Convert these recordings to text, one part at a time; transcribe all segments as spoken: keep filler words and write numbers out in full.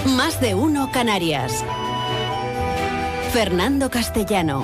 Más de uno Canarias. Fernando Castellano.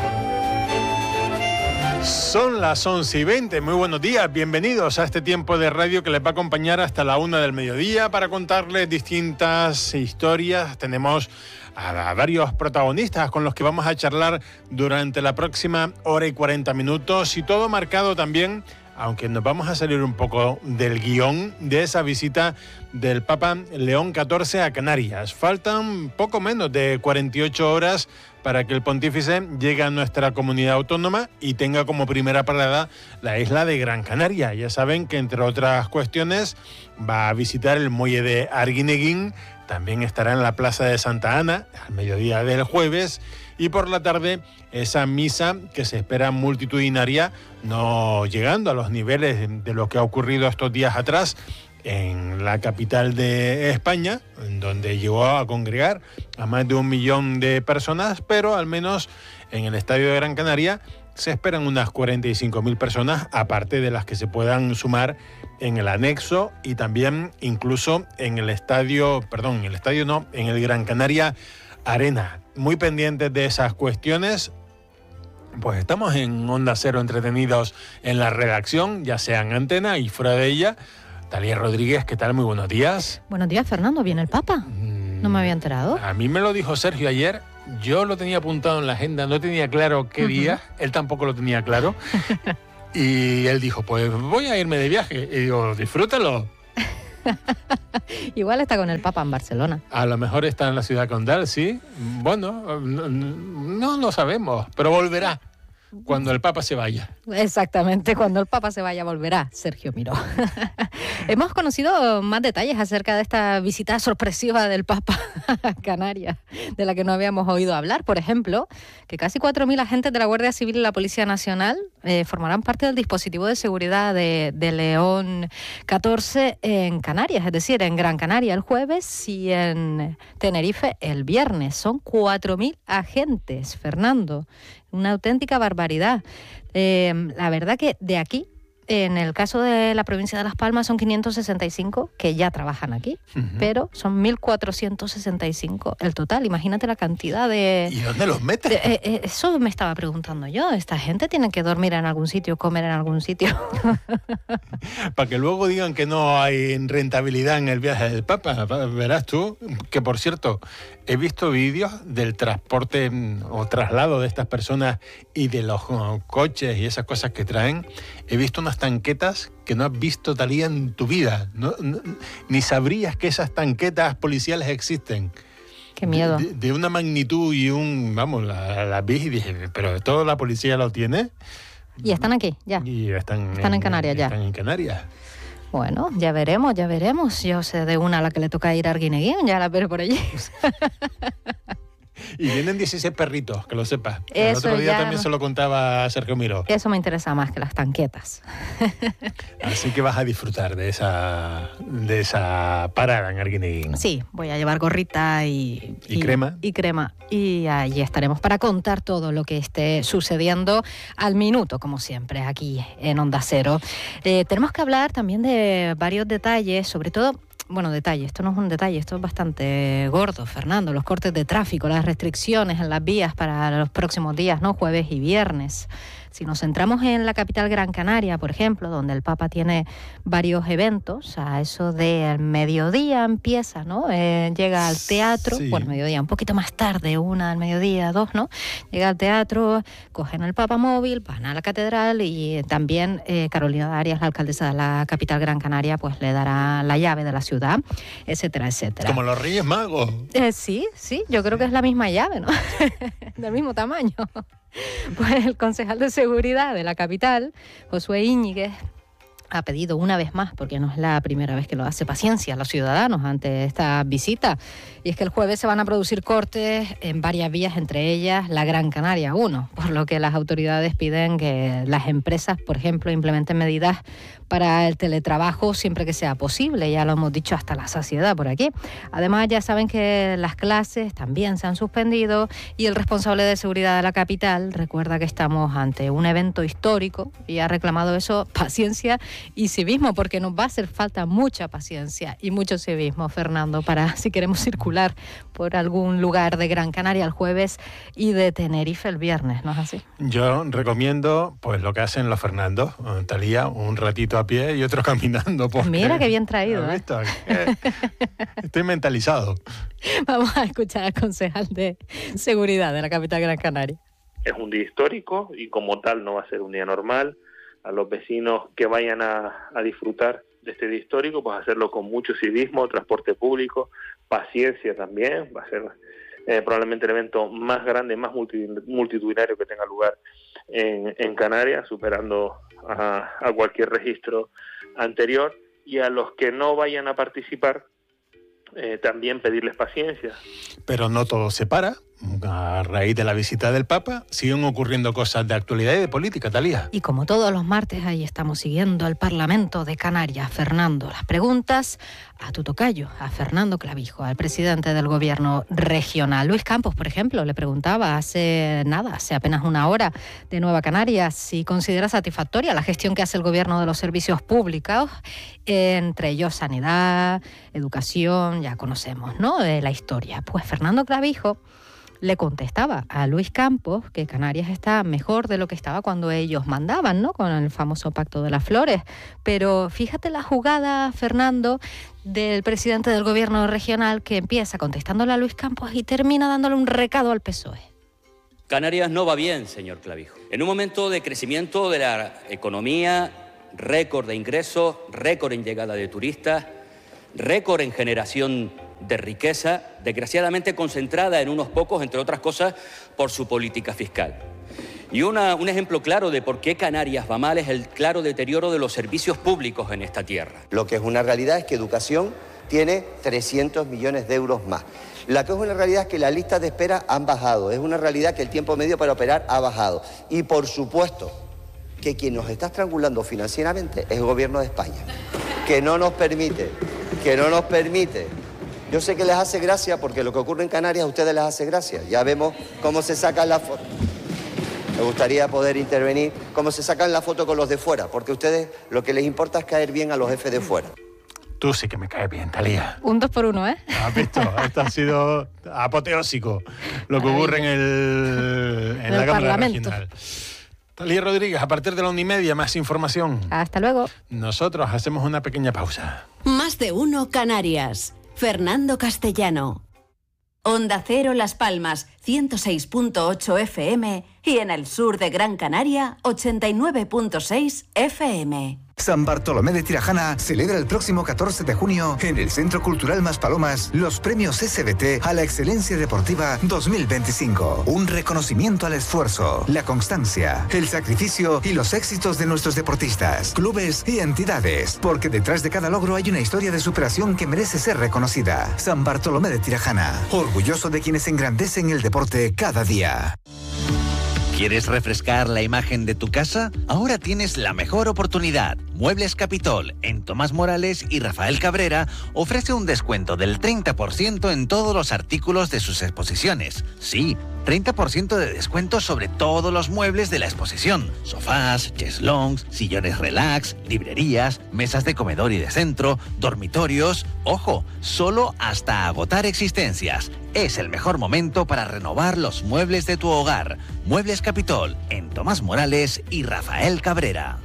Son las once y veinte, muy buenos días, bienvenidos a este tiempo de radio que les va a acompañar hasta la una del mediodía para contarles distintas historias. Tenemos a varios protagonistas con los que vamos a charlar durante la próxima hora y cuarenta minutos y todo marcado también, aunque nos vamos a salir un poco del guión de esa visita del Papa León catorce a Canarias. Faltan poco menos de cuarenta y ocho horas para que el pontífice llegue a nuestra comunidad autónoma y tenga como primera parada la isla de Gran Canaria. Ya saben que, entre otras cuestiones, va a visitar el muelle de Arguineguín, también estará en la Plaza de Santa Ana al mediodía del jueves y por la tarde esa misa que se espera multitudinaria, no llegando a los niveles de lo que ha ocurrido estos días atrás en la capital de España, donde llegó a congregar a más de un millón de personas, pero al menos en el Estadio de Gran Canaria se esperan unas cuarenta y cinco mil personas, aparte de las que se puedan sumar en el anexo y también incluso en el estadio, perdón, en el estadio no, en el Gran Canaria Arena. Muy pendientes de esas cuestiones. Pues estamos en Onda Cero entretenidos en la redacción, ya sea en antena y fuera de ella. Talía Rodríguez, ¿qué tal? Muy buenos días. Buenos días, Fernando. ¿Viene el Papa? Mm, no me había enterado. A mí me lo dijo Sergio ayer. Yo lo tenía apuntado en la agenda, no tenía claro qué uh-huh. día. Él tampoco lo tenía claro. Y él dijo, pues voy a irme de viaje. Y digo, disfrútalo. Igual está con el Papa en Barcelona. A lo mejor está en la ciudad condal, sí. Bueno, no, no lo sabemos, pero volverá. Cuando el Papa se vaya. Exactamente, cuando el Papa se vaya volverá, Sergio Miró. Hemos conocido más detalles acerca de esta visita sorpresiva del Papa a Canarias, de la que no habíamos oído hablar. Por ejemplo, que casi cuatro mil agentes de la Guardia Civil y la Policía Nacional eh, formarán parte del dispositivo de seguridad de, de León catorce en Canarias, es decir, en Gran Canaria el jueves y en Tenerife el viernes. Son cuatro mil agentes, Fernando. Una auténtica barbaridad. Eh, la verdad que de aquí, en el caso de la provincia de Las Palmas, son quinientos sesenta y cinco que ya trabajan aquí, uh-huh. pero son mil cuatrocientos sesenta y cinco el total. Imagínate la cantidad de... ¿Y dónde los metes? De, eh, eso me estaba preguntando yo. Esta gente tiene que dormir en algún sitio, comer en algún sitio. Para que luego digan que no hay rentabilidad en el viaje del Papa. Verás tú, que por cierto, he visto vídeos del transporte o traslado de estas personas y de los uh, coches y esas cosas que traen. He visto unas tanquetas que no has visto, Talía, en tu vida. No, no, ni sabrías que esas tanquetas policiales existen. Qué miedo. De, de una magnitud y un... Vamos, la, la vi y dije, pero ¿toda la policía lo tiene? Y están aquí, ya. Y están, están en, en Canarias, ya. Están en Canarias. Bueno, ya veremos, ya veremos. Yo sé de una a la que le toca ir a Arguineguín, ya la veré por allí. Y vienen dieciséis perritos, que lo sepas. Eso el otro día ya... también se lo contaba Sergio Miró. Eso me interesa más que las tanquetas. Así que vas a disfrutar de esa de esa parada en Arguineguín. Sí, voy a llevar gorrita y, y, y crema. Y crema. Y allí estaremos para contar todo lo que esté sucediendo al minuto, como siempre, aquí en Onda Cero. Eh, tenemos que hablar también de varios detalles, sobre todo... Bueno, detalle, esto no es un detalle, esto es bastante gordo, Fernando. Los cortes de tráfico, las restricciones en las vías para los próximos días, ¿no? Jueves y viernes. Si nos centramos en la capital Gran Canaria, por ejemplo, donde el Papa tiene varios eventos, a eso del mediodía empieza, ¿no? Eh, llega al teatro, sí. bueno, mediodía, un poquito más tarde, una al mediodía, dos, ¿no? Llega al teatro, cogen al Papa móvil, van a la catedral y también eh, Carolina Arias, la alcaldesa de la capital Gran Canaria, pues le dará la llave de la ciudad, etcétera, etcétera. Como los Reyes Magos. Eh, sí, sí, yo creo que es la misma llave, ¿no? Del mismo tamaño. Pues el concejal de seguridad de la capital, Josué Íñiguez, ha pedido una vez más, porque no es la primera vez que lo hace, paciencia a los ciudadanos ante esta visita. Y es que el jueves se van a producir cortes en varias vías, entre ellas la Gran Canaria uno, por lo que las autoridades piden que las empresas, por ejemplo, implementen medidas para el teletrabajo siempre que sea posible. Ya lo hemos dicho hasta la saciedad por aquí. Además, ya saben que las clases también se han suspendido y el responsable de seguridad de la capital recuerda que estamos ante un evento histórico y ha reclamado eso, paciencia, y civismo, porque nos va a hacer falta mucha paciencia y mucho civismo, Fernando, para si queremos circular por algún lugar de Gran Canaria el jueves y de Tenerife el viernes, ¿no es así? Yo recomiendo pues lo que hacen los Fernandos, Talía, un ratito a pie y otro caminando. Porque, mira qué bien traído, ¿has visto? ¿eh? Estoy mentalizado. Vamos a escuchar al concejal de seguridad de la capital Gran Canaria. Es un día histórico y como tal no va a ser un día normal. A los vecinos que vayan a, a disfrutar de este día histórico, pues hacerlo con mucho civismo, transporte público, paciencia también. Va a ser eh, probablemente el evento más grande, más multitudinario que tenga lugar en, en Canarias, superando a, a cualquier registro anterior. Y a los que no vayan a participar, eh, también pedirles paciencia. Pero no todo se para. A raíz de la visita del Papa, siguen ocurriendo cosas de actualidad y de política, Talía. Y como todos los martes, ahí estamos siguiendo al Parlamento de Canarias. Fernando, las preguntas a tu tocayo, a Fernando Clavijo, al presidente del gobierno regional. Luis Campos, por ejemplo, le preguntaba hace nada, hace apenas una hora, de Nueva Canarias, si considera satisfactoria la gestión que hace el gobierno de los servicios públicos, entre ellos sanidad, educación, ya conocemos, ¿no?, de la historia. Pues Fernando Clavijo le contestaba a Luis Campos que Canarias está mejor de lo que estaba cuando ellos mandaban, ¿no?, con el famoso Pacto de las Flores. Pero fíjate la jugada, Fernando, del presidente del gobierno regional, que empieza contestándole a Luis Campos y termina dándole un recado al P S O E. Canarias no va bien, señor Clavijo. En un momento de crecimiento de la economía, récord de ingresos, récord en llegada de turistas, récord en generación de riqueza, desgraciadamente concentrada en unos pocos, entre otras cosas, por su política fiscal. Y una, un ejemplo claro de por qué Canarias va mal es el claro deterioro de los servicios públicos en esta tierra. Lo que es una realidad es que educación tiene trescientos millones de euros más. La que es una realidad es que las listas de espera han bajado. Es una realidad que el tiempo medio para operar ha bajado. Y por supuesto que quien nos está estrangulando financieramente es el gobierno de España, que no nos permite, que no nos permite. Yo sé que les hace gracia porque lo que ocurre en Canarias a ustedes les hace gracia. Ya vemos cómo se sacan la foto. Me gustaría poder intervenir, cómo se sacan la foto con los de fuera, porque a ustedes lo que les importa es caer bien a los jefes de fuera. Tú sí que me caes bien, Talía. Un dos por uno, ¿eh? ¿Has visto? Esto ha sido apoteósico lo que ocurre en, el, en la Cámara Regional. Talía Rodríguez, a partir de la una y media, más información. Hasta luego. Nosotros hacemos una pequeña pausa. Más de uno Canarias. Fernando Castellano. Onda Cero Las Palmas, ciento seis punto ocho F M y en el sur de Gran Canaria, ochenta y nueve punto seis F M. San Bartolomé de Tirajana celebra el próximo catorce de junio en el Centro Cultural Maspalomas los premios S B T a la Excelencia Deportiva dos mil veinticinco. Un reconocimiento al esfuerzo, la constancia, el sacrificio y los éxitos de nuestros deportistas, clubes y entidades, porque detrás de cada logro hay una historia de superación que merece ser reconocida. San Bartolomé de Tirajana, orgulloso de quienes engrandecen el deporte cada día. ¿Quieres refrescar la imagen de tu casa? Ahora tienes la mejor oportunidad. Muebles Capitol, en Tomás Morales y Rafael Cabrera, ofrece un descuento del treinta por ciento en todos los artículos de sus exposiciones. Sí, treinta por ciento de descuento sobre todos los muebles de la exposición. Sofás, cheslongs, sillones relax, librerías, mesas de comedor y de centro, dormitorios. ¡Ojo! Solo hasta agotar existencias. Es el mejor momento para renovar los muebles de tu hogar. Muebles Capitol, en Tomás Morales y Rafael Cabrera.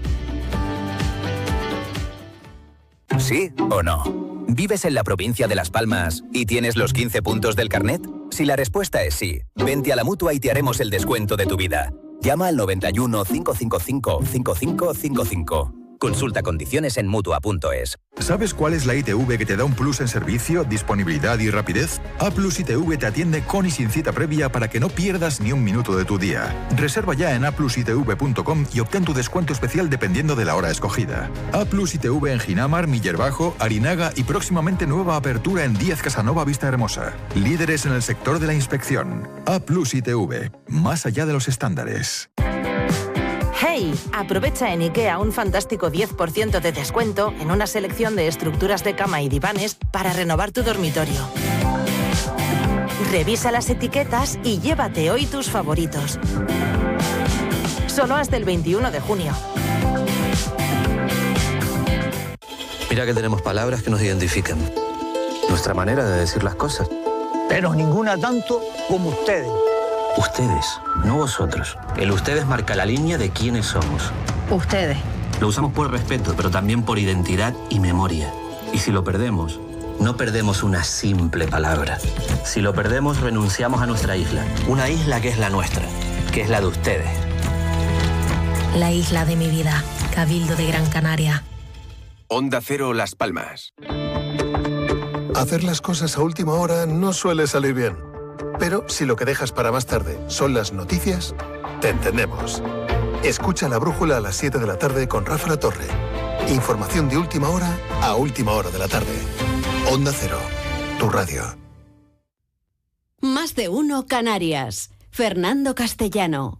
¿Sí o no? ¿Vives en la provincia de Las Palmas y tienes los quince puntos del carnet? Si la respuesta es sí, vente a la Mutua y te haremos el descuento de tu vida. Llama al noventa y uno, cinco cinco cinco, cinco cinco cinco cinco. Consulta condiciones en Mutua punto es. ¿Sabes cuál es la I T V que te da un plus en servicio, disponibilidad y rapidez? A Plus I T V te atiende con y sin cita previa para que no pierdas ni un minuto de tu día. Reserva ya en a plus i t v punto com y obtén tu descuento especial dependiendo de la hora escogida. A Plus I T V en Ginamar, Miller Bajo, Arinaga y próximamente nueva apertura en Díaz Casanova Vista Hermosa. Líderes en el sector de la inspección. A Plus I T V. Más allá de los estándares. ¡Hey! Aprovecha en IKEA un fantástico diez por ciento de descuento en una selección de estructuras de cama y divanes para renovar tu dormitorio. Revisa las etiquetas y llévate hoy tus favoritos. Solo hasta el veintiuno de junio. Mira que tenemos palabras que nos identifican. Nuestra manera de decir las cosas. Pero ninguna tanto como ustedes. Ustedes, no vosotros. El ustedes marca la línea de quiénes somos. Ustedes. Lo usamos por respeto, pero también por identidad y memoria. Y si lo perdemos, no perdemos una simple palabra. Si lo perdemos, renunciamos a nuestra isla. Una isla que es la nuestra, que es la de ustedes. La isla de mi vida. Cabildo de Gran Canaria. Onda Cero Las Palmas. Hacer las cosas a última hora no suele salir bien. Pero si lo que dejas para más tarde son las noticias, te entendemos. Escucha La Brújula a las siete de la tarde con Rafa La Torre. Información de última hora a última hora de la tarde. Onda Cero, tu radio. Más de uno Canarias. Fernando Castellano.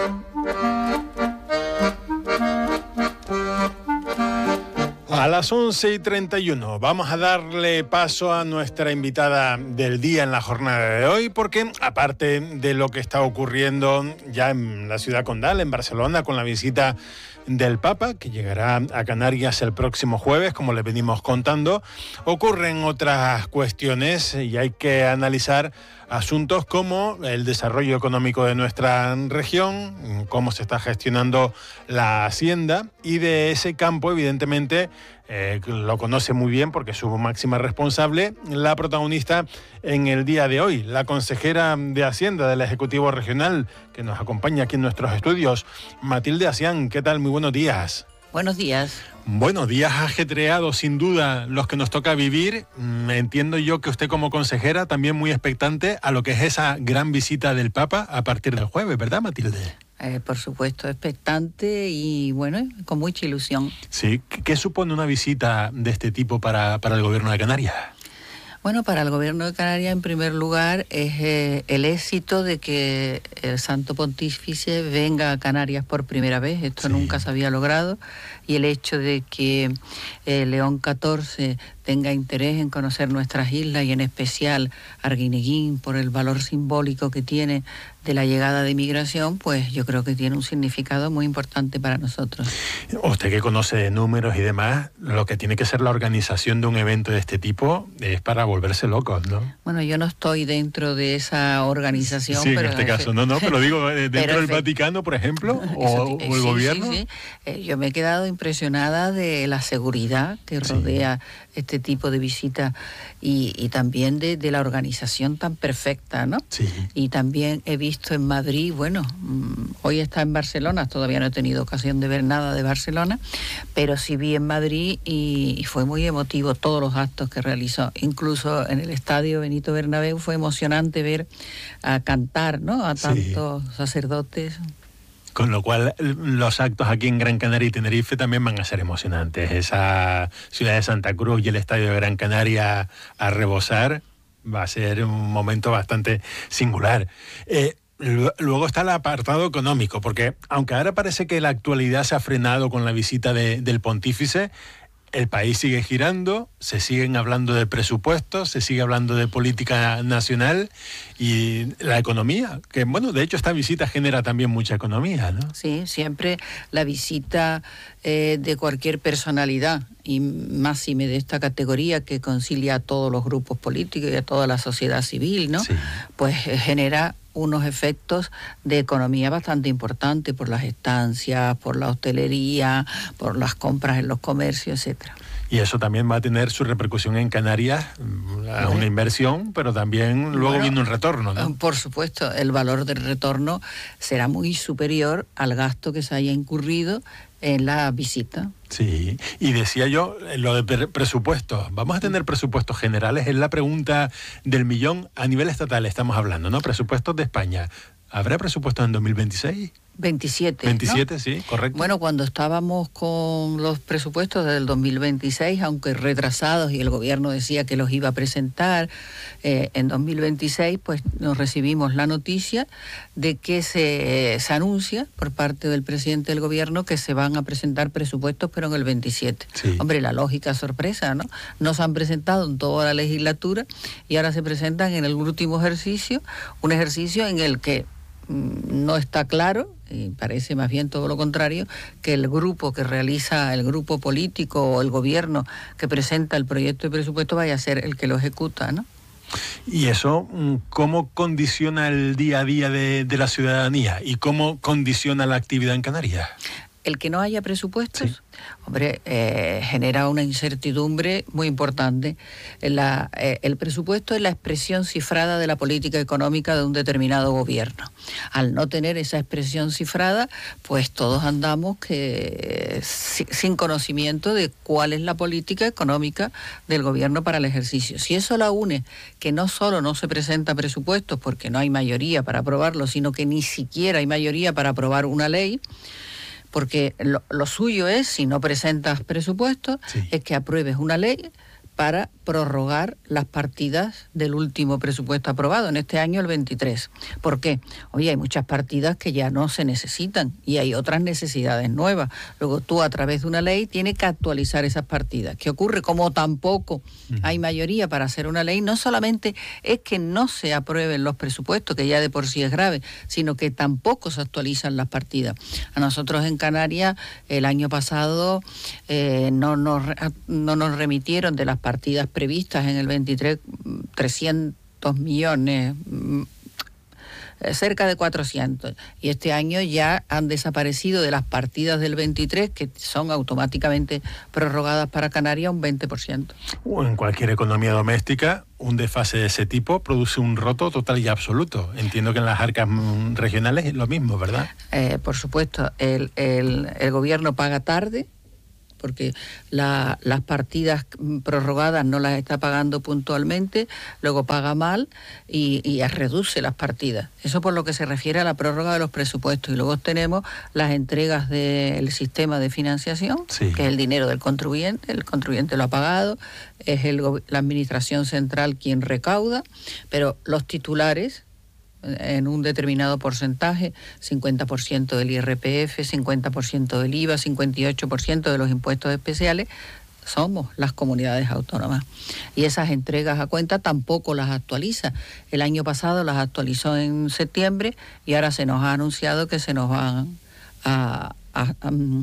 A las once y treinta y uno vamos a darle paso a nuestra invitada del día en la jornada de hoy, porque aparte de lo que está ocurriendo ya en la ciudad condal, en Barcelona, con la visita del Papa, que llegará a Canarias el próximo jueves, como les venimos contando, ocurren otras cuestiones y hay que analizar asuntos como el desarrollo económico de nuestra región, cómo se está gestionando la hacienda, y de ese campo, evidentemente, eh, lo conoce muy bien porque es su máxima responsable, la protagonista en el día de hoy, la consejera de Hacienda del Ejecutivo Regional, que nos acompaña aquí en nuestros estudios, Matilde Asián. ¿Qué tal? Muy buenos días. Buenos días. Buenos días ajetreados, sin duda, los que nos toca vivir. Entiendo yo que usted como consejera también muy expectante a lo que es esa gran visita del Papa a partir del jueves, ¿verdad, Matilde? Eh, por supuesto, expectante y, bueno, con mucha ilusión. Sí. ¿Qué supone una visita de este tipo para, para el Gobierno de Canarias? Bueno, para el Gobierno de Canarias, en primer lugar, es eh, el éxito de que el Santo Pontífice venga a Canarias por primera vez. Esto sí. Nunca se había logrado. Y el hecho de que eh, León catorce tenga interés en conocer nuestras islas y en especial Arguineguín por el valor simbólico que tiene de la llegada de inmigración, pues yo creo que tiene un significado muy importante para nosotros. Usted que conoce de números y demás, lo que tiene que ser la organización de un evento de este tipo es para volverse locos, ¿no? Bueno, yo no estoy dentro de esa organización. Sí, pero en este caso, no, no, pero digo, dentro pero del Vaticano, por ejemplo, o, eso, o el sí, gobierno. Sí, sí. Eh, yo me he quedado impresionada de la seguridad que rodea sí. este tipo de visitas y, y también de, de la organización tan perfecta, ¿no? Sí. Y también he visto en Madrid, bueno, hoy está en Barcelona, todavía no he tenido ocasión de ver nada de Barcelona, pero sí vi en Madrid y, y fue muy emotivo todos los actos que realizó. Incluso en el estadio Benito Bernabéu fue emocionante ver a cantar, ¿no? A tantos sí. sacerdotes. Con lo cual, los actos aquí en Gran Canaria y Tenerife también van a ser emocionantes. Esa ciudad de Santa Cruz y el estadio de Gran Canaria a rebosar va a ser un momento bastante singular. Eh, luego está el apartado económico, porque aunque ahora parece que la actualidad se ha frenado con la visita de, del pontífice, el país sigue girando, se siguen hablando de presupuestos, se sigue hablando de política nacional y la economía, que bueno, de hecho esta visita genera también mucha economía, ¿no? Sí, siempre la visita eh, de cualquier personalidad, y máxime de esta categoría que concilia a todos los grupos políticos y a toda la sociedad civil, ¿no? Sí. Pues eh, genera unos efectos de economía bastante importantes por las estancias, por la hostelería, por las compras en los comercios, etcétera. Y eso también va a tener su repercusión en Canarias, una bueno, inversión, pero también luego bueno, viene un retorno, ¿no? Por supuesto, el valor del retorno será muy superior al gasto que se haya incurrido en la visita. Sí, y decía yo, lo de presupuestos, ¿vamos a tener presupuestos generales? Es la pregunta del millón a nivel estatal, estamos hablando, ¿no? Presupuestos de España. ¿Habrá presupuestos en dos mil veintiséis? veintisiete, veintisiete, ¿no? Sí, correcto. Bueno, cuando estábamos con los presupuestos del dos mil veintiséis, aunque retrasados y el gobierno decía que los iba a presentar eh, en dos mil veintiséis, pues nos recibimos la noticia de que se, se anuncia por parte del presidente del gobierno que se van a presentar presupuestos, pero en el veintisiete. Sí. Hombre, la lógica sorpresa, ¿no? No se han presentado en toda la legislatura y ahora se presentan en el último ejercicio, un ejercicio en el que mmm, no está claro y parece más bien todo lo contrario, que el grupo que realiza, el grupo político o el gobierno que presenta el proyecto de presupuesto vaya a ser el que lo ejecuta, ¿no? ¿Y eso cómo condiciona el día a día de, de la ciudadanía y cómo condiciona la actividad en Canarias? El que no haya presupuestos, sí. hombre, eh, genera una incertidumbre muy importante. La, eh, el presupuesto es la expresión cifrada de la política económica de un determinado gobierno. Al no tener esa expresión cifrada, pues todos andamos que, si, sin conocimiento de cuál es la política económica del gobierno para el ejercicio. Si eso la une, que no solo no se presenta presupuestos porque no hay mayoría para aprobarlo, sino que ni siquiera hay mayoría para aprobar una ley, porque lo, lo suyo es, si no presentas presupuestos, sí. es que apruebes una ley para prorrogar las partidas del último presupuesto aprobado, en este año el veintitrés. ¿Por qué? Oye, hay muchas partidas que ya no se necesitan y hay otras necesidades nuevas. Luego tú, a través de una ley, tienes que actualizar esas partidas. ¿Qué ocurre? Como tampoco uh-huh. hay mayoría para hacer una ley, no solamente es que no se aprueben los presupuestos, que ya de por sí es grave, sino que tampoco se actualizan las partidas. A nosotros en Canarias, el año pasado, eh, no, nos, no nos remitieron de las partidas previstas en el veintitrés, trescientos millones, cerca de cuatrocientos. Y este año ya han desaparecido de las partidas del veintitrés, que son automáticamente prorrogadas para Canarias, un veinte por ciento. En cualquier economía doméstica, un desfase de ese tipo produce un roto total y absoluto. Entiendo que en las arcas regionales es lo mismo, ¿verdad? Eh, por supuesto, el, el, el gobierno paga tarde, porque la, las partidas prorrogadas no las está pagando puntualmente, luego paga mal y, y reduce las partidas. Eso por lo que se refiere a la prórroga de los presupuestos. Y luego tenemos las entregas del sistema de financiación, sí. que es el dinero del contribuyente, el contribuyente lo ha pagado, es el, la administración central quien recauda, pero los titulares, en un determinado porcentaje, cincuenta por ciento del I R P F, cincuenta por ciento del I V A, cincuenta y ocho por ciento de los impuestos especiales, somos las comunidades autónomas. Y esas entregas a cuenta tampoco las actualiza. El año pasado las actualizó en septiembre y ahora se nos ha anunciado que se nos van a, a, a,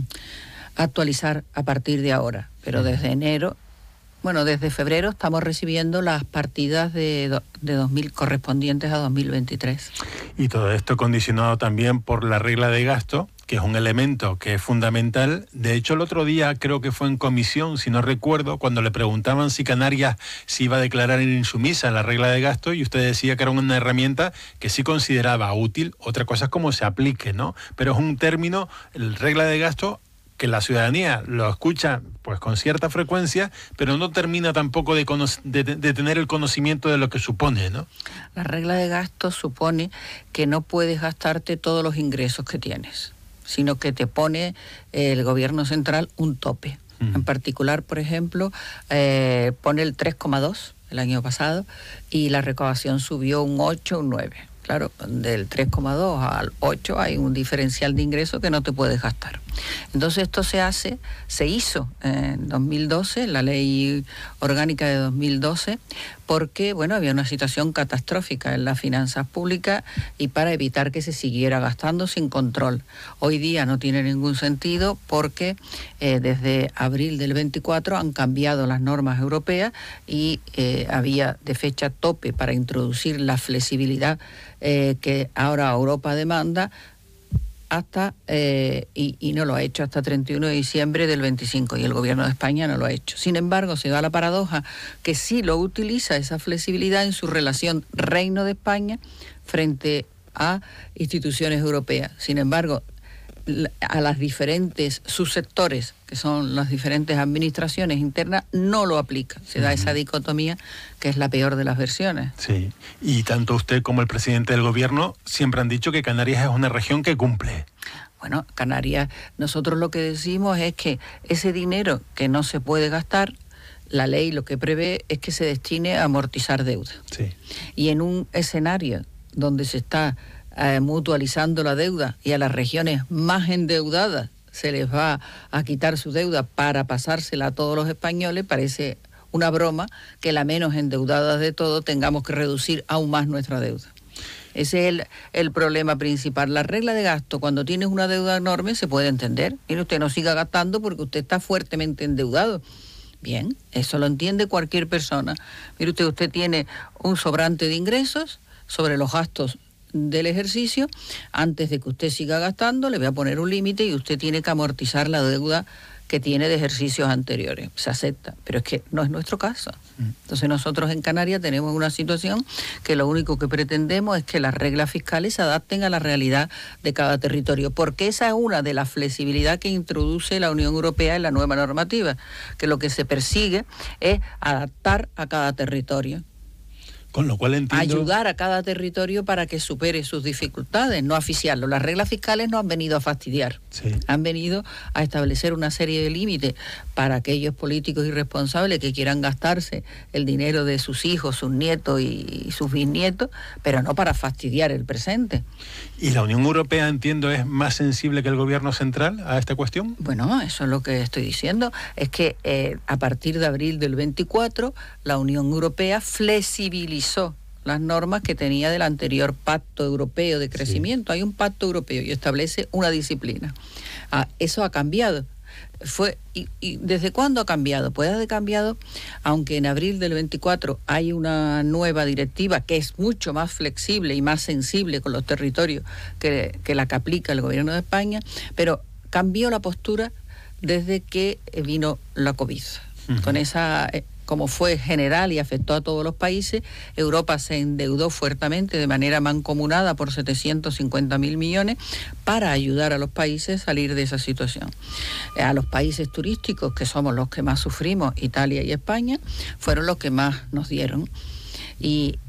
a actualizar a partir de ahora. Pero desde enero... Bueno, desde febrero estamos recibiendo las partidas de, de dos mil correspondientes a dos mil veintitrés. Y todo esto condicionado también por la regla de gasto, que es un elemento que es fundamental. De hecho, el otro día creo que fue en comisión, si no recuerdo, cuando le preguntaban si Canarias se iba a declarar insumisa en la regla de gasto, y usted decía que era una herramienta que sí consideraba útil. Otra cosa es cómo se aplique, ¿no? Pero es un término, el regla de gasto, que la ciudadanía lo escucha pues con cierta frecuencia, pero no termina tampoco de, de, de tener el conocimiento de lo que supone, ¿no? La regla de gasto supone que no puedes gastarte todos los ingresos que tienes, sino que te pone el gobierno central un tope. Mm. En particular, por ejemplo, eh, pone el tres coma dos el año pasado y la recaudación subió un ocho, un nueve. Claro, del tres coma dos al ocho hay un diferencial de ingresos que no te puedes gastar. Entonces esto se hace, se hizo en dos mil doce, la ley orgánica de dos mil doce, porque bueno, había una situación catastrófica en las finanzas públicas y para evitar que se siguiera gastando sin control. Hoy día no tiene ningún sentido porque eh, desde abril del veinticuatro han cambiado las normas europeas y eh, había de fecha tope para introducir la flexibilidad eh, que ahora Europa demanda, hasta eh, y, y no lo ha hecho hasta treinta y uno de diciembre del veinticinco, y el gobierno de España no lo ha hecho. Sin embargo, se da la paradoja que sí lo utiliza esa flexibilidad en su relación Reino de España frente a instituciones europeas. Sin embargo, a las diferentes subsectores, que son las diferentes administraciones internas, no lo aplica. Se da uh-huh. esa dicotomía que es la peor de las versiones. Sí, y tanto usted como el presidente del gobierno siempre han dicho que Canarias es una región que cumple. Bueno, Canarias, nosotros lo que decimos es que ese dinero que no se puede gastar, la ley lo que prevé es que se destine a amortizar deuda. Sí. Y en un escenario donde se está Eh, mutualizando la deuda y a las regiones más endeudadas se les va a quitar su deuda para pasársela a todos los españoles, parece una broma que la menos endeudada de todo tengamos que reducir aún más nuestra deuda. Ese es el, el problema principal. La regla de gasto, cuando tienes una deuda enorme, se puede entender. Mire, usted no siga gastando porque usted está fuertemente endeudado. Bien, eso lo entiende cualquier persona. Mire usted, usted tiene un sobrante de ingresos sobre los gastos del ejercicio. Antes de que usted siga gastando, le voy a poner un límite y usted tiene que amortizar la deuda que tiene de ejercicios anteriores. Se acepta, pero es que no es nuestro caso. Entonces nosotros en Canarias tenemos una situación que lo único que pretendemos es que las reglas fiscales se adapten a la realidad de cada territorio, porque esa es una de las flexibilidades que introduce la Unión Europea en la nueva normativa, que lo que se persigue es adaptar a cada territorio. Con lo cual entiendo... Ayudar a cada territorio para que supere sus dificultades, no asfixiarlo. Las reglas fiscales no han venido a fastidiar, sí. Han venido a establecer una serie de límites para aquellos políticos irresponsables que quieran gastarse el dinero de sus hijos, sus nietos y sus bisnietos, pero no para fastidiar el presente. ¿Y la Unión Europea, entiendo, es más sensible que el gobierno central a esta cuestión? Bueno, eso es lo que estoy diciendo. Es que eh, a partir de abril del veinticuatro, la Unión Europea flexibilizó las normas que tenía del anterior Pacto Europeo de Crecimiento. Sí. Hay un Pacto Europeo y establece una disciplina. Ah, eso ha cambiado. Fue y, y ¿desde cuándo ha cambiado? Pues ha cambiado, aunque en abril del veinticuatro hay una nueva directiva que es mucho más flexible y más sensible con los territorios que, que la que aplica el gobierno de España, pero cambió la postura desde que vino la COVID. Uh-huh. Con esa... Eh, como fue general y afectó a todos los países, Europa se endeudó fuertemente de manera mancomunada por setecientos cincuenta mil millones para ayudar a los países a salir de esa situación. A los países turísticos, que somos los que más sufrimos, Italia y España, fueron los que más nos dieron. Y